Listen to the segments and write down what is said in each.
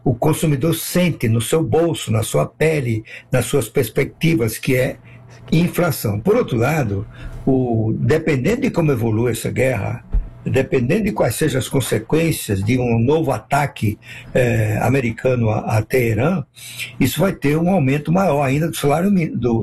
o consumidor sente no seu bolso, na sua pele, nas suas perspectivas, que é inflação. Por outro lado, dependendo de como evolui essa guerra, dependendo de quais sejam as consequências de um novo ataque americano a Teherã, isso vai ter um aumento maior ainda do salário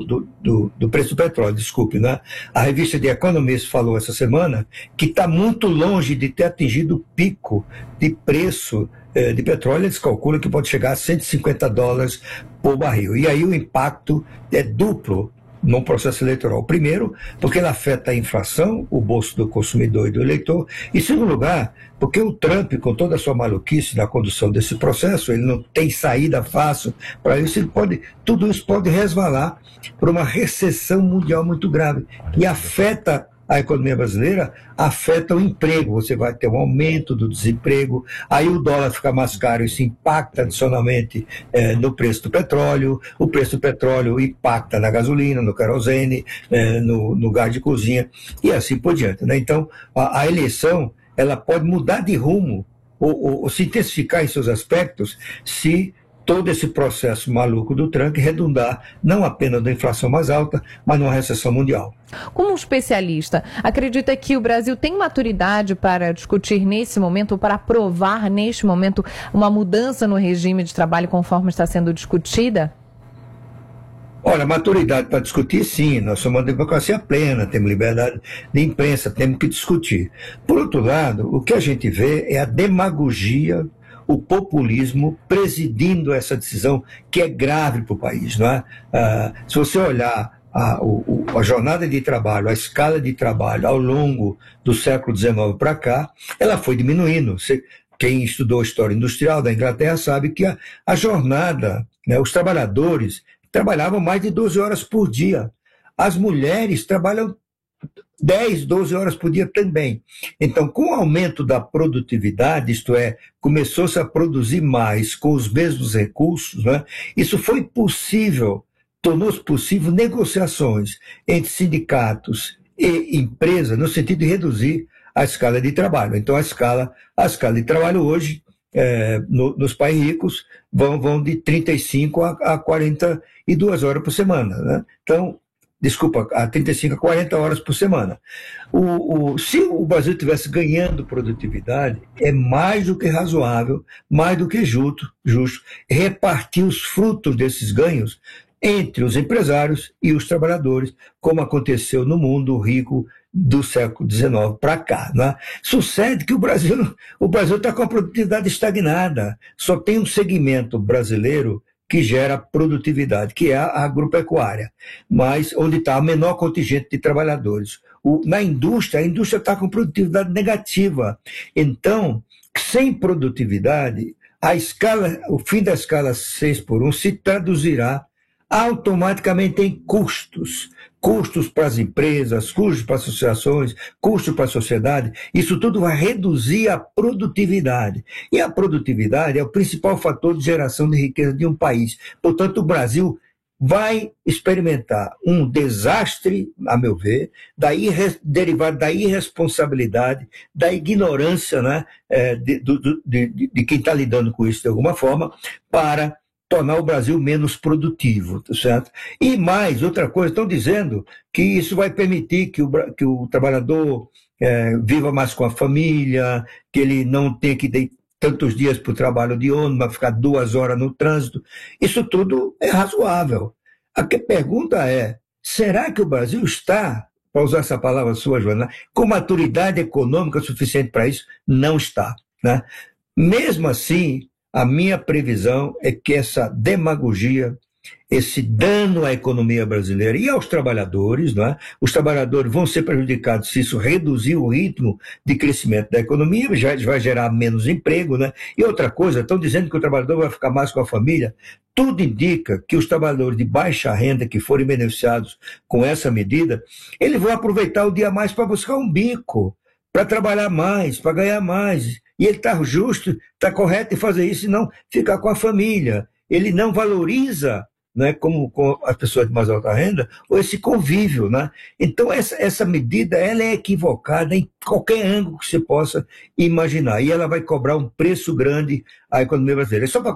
do preço do petróleo, desculpe, né? A revista The Economist falou essa semana que está muito longe de ter atingido o pico de preço de petróleo. Eles calculam que pode chegar a $150 por barril. E aí o impacto é duplo no processo eleitoral. Primeiro, porque ele afeta a inflação, o bolso do consumidor e do eleitor. E, em segundo lugar, porque o Trump, com toda a sua maluquice na condução desse processo, ele não tem saída fácil para isso, tudo isso pode resvalar para uma recessão mundial muito grave, que afeta a economia brasileira, afeta o emprego. Você vai ter um aumento do desemprego, aí o dólar fica mais caro, isso impacta adicionalmente no preço do petróleo, o preço do petróleo impacta na gasolina, no querosene, no gás de cozinha, e assim por diante, né? Então, a eleição, ela pode mudar de rumo, ou se intensificar em seus aspectos, se todo esse processo maluco do Trump redundar não apenas na inflação mais alta, mas numa recessão mundial. Como um especialista, acredita que o Brasil tem maturidade para discutir nesse momento, ou para aprovar neste momento, uma mudança no regime de trabalho conforme está sendo discutida? Olha, maturidade para discutir, sim. Nós somos uma democracia plena, temos liberdade de imprensa, temos que discutir. Por outro lado, o que a gente vê é a demagogia, o populismo presidindo essa decisão que é grave para o país, não é? Se você olhar a jornada de trabalho, a escala de trabalho ao longo do século XIX para cá, ela foi diminuindo. Quem estudou história industrial da Inglaterra sabe que a jornada, né, os trabalhadores trabalhavam mais de 12 horas por dia. As mulheres trabalham 10, 12 horas por dia também. Então, com o aumento da produtividade, isto é, começou-se a produzir mais com os mesmos recursos, né? Isso foi possível, tornou-se possível negociações entre sindicatos e empresas no sentido de reduzir a escala de trabalho. Então, a escala de trabalho hoje, nos países ricos, vão de 35 a 42 horas por semana, né? Então, a 35 a 40 horas por semana. Se o Brasil estivesse ganhando produtividade, é mais do que razoável, mais do que justo repartir os frutos desses ganhos entre os empresários e os trabalhadores, como aconteceu no mundo rico do século XIX para cá, né? Sucede que o Brasil está com a produtividade estagnada. Só tem um segmento brasileiro que gera produtividade, que é a agropecuária, mas onde está o menor contingente de trabalhadores. Na indústria, a indústria está com produtividade negativa. Então, sem produtividade, o fim da escala 6x1 se traduzirá automaticamente em custos. Custos para as empresas, custos para as associações, custos para a sociedade. Isso tudo vai reduzir a produtividade. E a produtividade é o principal fator de geração de riqueza de um país. Portanto, o Brasil vai experimentar um desastre, a meu ver, derivado da irresponsabilidade, da ignorância, né, de quem está lidando com isso de alguma forma, para tornar o Brasil menos produtivo, tá certo? E mais, outra coisa, estão dizendo que isso vai permitir que o trabalhador viva mais com a família, que ele não tenha que ir tantos dias para o trabalho de ônibus, vai ficar 2 horas no trânsito. Isso tudo é razoável. A pergunta é, será que o Brasil está, para usar essa palavra sua, Joana, com maturidade econômica suficiente para isso? Não está, né? Mesmo assim, a minha previsão é que essa demagogia, esse dano à economia brasileira e aos trabalhadores, não é? Os trabalhadores vão ser prejudicados se isso reduzir o ritmo de crescimento da economia, já vai gerar menos emprego, né? E outra coisa, estão dizendo que o trabalhador vai ficar mais com a família. Tudo indica que os trabalhadores de baixa renda que forem beneficiados com essa medida, eles vão aproveitar o dia a mais para buscar um bico, para trabalhar mais, para ganhar mais. E ele está justo, está correto em fazer isso e não ficar com a família. Ele não valoriza, né, como as pessoas de mais alta renda, ou esse convívio, né? Então, essa medida ela é equivocada em qualquer ângulo que você possa imaginar. E ela vai cobrar um preço grande à economia brasileira. Só para